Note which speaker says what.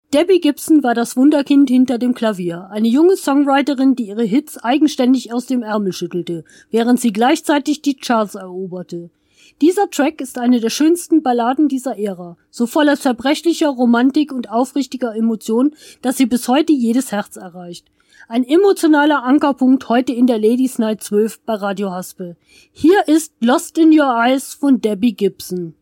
Speaker 1: Debbie Gibson war das Wunderkind hinter dem Klavier, eine junge Songwriterin, die ihre Hits eigenständig aus dem Ärmel schüttelte, während sie gleichzeitig die Charts eroberte. Dieser Track ist eine der schönsten Balladen dieser Ära, so voller zerbrechlicher Romantik und aufrichtiger Emotion, dass sie bis heute jedes Herz erreicht. Ein emotionaler Ankerpunkt heute in der Ladies Night 12 bei Radio Haspel. Hier ist Lost in Your Eyes von Debbie Gibson.